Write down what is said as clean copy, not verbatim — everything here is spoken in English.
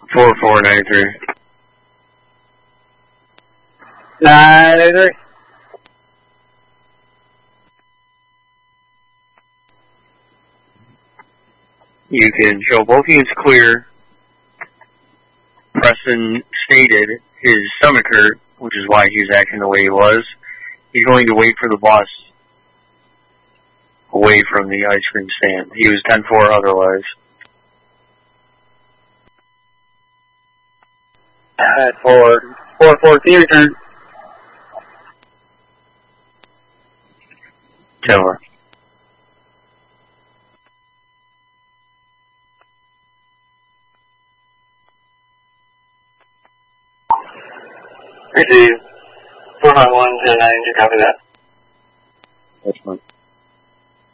4493. 983. You can show both units clear. Preston stated his stomach hurt, which is why he was acting the way he was. He's going to wait for the bus away from the ice cream stand. He was 10-4 otherwise. Alright, 443, return. 10-4. Receive. 451 to 9, copy that. That's fine.